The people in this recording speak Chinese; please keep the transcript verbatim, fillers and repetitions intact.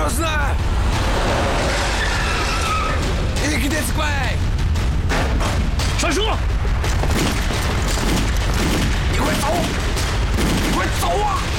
了是？你给点子怪！ 上车！ 你快走！你快走啊！